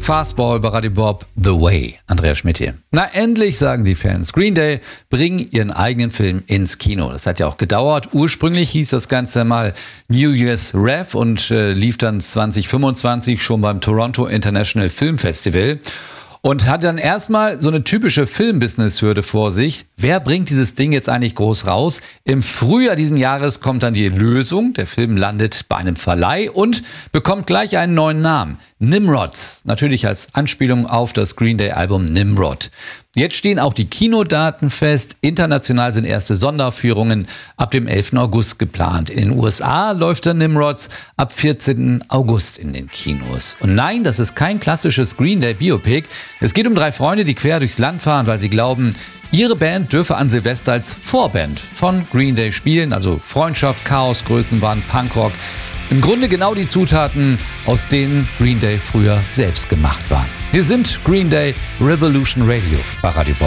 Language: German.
Fastball bei Radio Bob, The Way. Andreas Schmidt hier. Na, endlich, sagen die Fans. Green Day bringen ihren eigenen Film ins Kino. Das hat ja auch gedauert. Ursprünglich hieß das Ganze mal New Year's Rev und lief dann 2025 schon beim Toronto International Film Festival. Und hat dann erstmal so eine typische Filmbusiness-Hürde vor sich. Wer bringt dieses Ding jetzt eigentlich groß raus? Im Frühjahr diesen Jahres kommt dann die Lösung. Der Film landet bei einem Verleih und bekommt gleich einen neuen Namen. Nimrod. Natürlich als Anspielung auf das Green Day-Album Nimrod. Jetzt stehen auch die Kinodaten fest. International sind erste Sonderaufführungen ab dem 11. August geplant. In den USA läuft der Nimrod ab 14. August in den Kinos. Und nein, das ist kein klassisches Green Day-Biopic. Es geht um 3 Freunde, die quer durchs Land fahren, weil sie glauben, ihre Band dürfe an Silvester als Vorband von Green Day spielen. Also Freundschaft, Chaos, Größenwahn, Punkrock. Im Grunde genau die Zutaten, aus denen Green Day früher selbst gemacht waren. Wir sind Green Day Revolution Radio bei Radio Bob.